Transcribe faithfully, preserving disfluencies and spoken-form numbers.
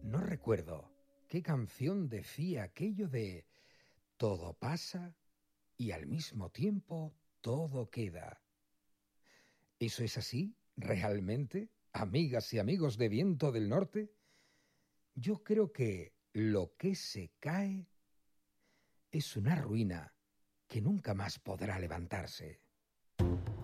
No recuerdo qué canción decía aquello de todo pasa y al mismo tiempo todo queda. ¿Eso es así, realmente, amigas y amigos de Viento del Norte? Yo creo que lo que se cae es una ruina que nunca más podrá levantarse.